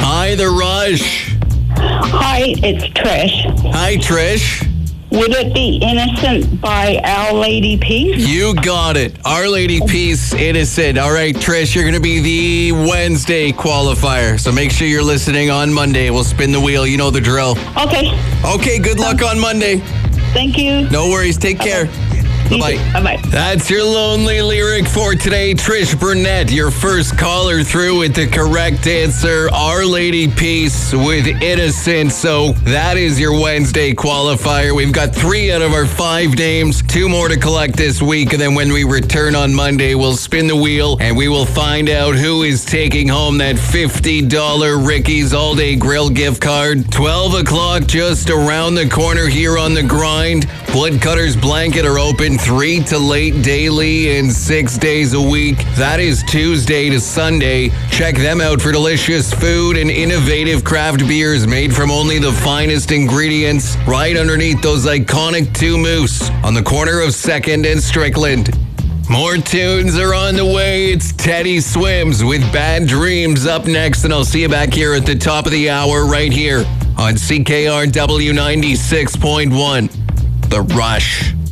Hi, The Rush. Hi, it's Trish. Hi, Trish. Would it be Innocent by Our Lady Peace? You got it. Our Lady Peace, Innocent. All right, Trish, you're going to be the Wednesday qualifier. So make sure you're listening on Monday. We'll spin the wheel. You know the drill. Okay. Okay, good luck on Monday. Thank you. No worries. Take care. Bye-bye. Bye-bye. That's your lonely lyric for today. Trish Burnett, your first caller through with the correct answer. Our Lady Peace with Innocent. So that is your Wednesday qualifier. We've got 3 out of our 5 names. 2 more to collect this week. And then when we return on Monday, we'll spin the wheel and we will find out who is taking home that $50 Ricky's All Day Grill gift card. 12 o'clock just around the corner here on The Grind. Woodcutter's Blanket are open 3 to late daily and 6 days a week. That is Tuesday to Sunday. Check them out for delicious food and innovative craft beers made from only the finest ingredients right underneath those iconic 2 Moose on the corner of 2nd and Strickland. More tunes are on the way. It's Teddy Swims with Bad Dreams up next, and I'll see you back here at the top of the hour right here on CKRW 96.1. The Rush.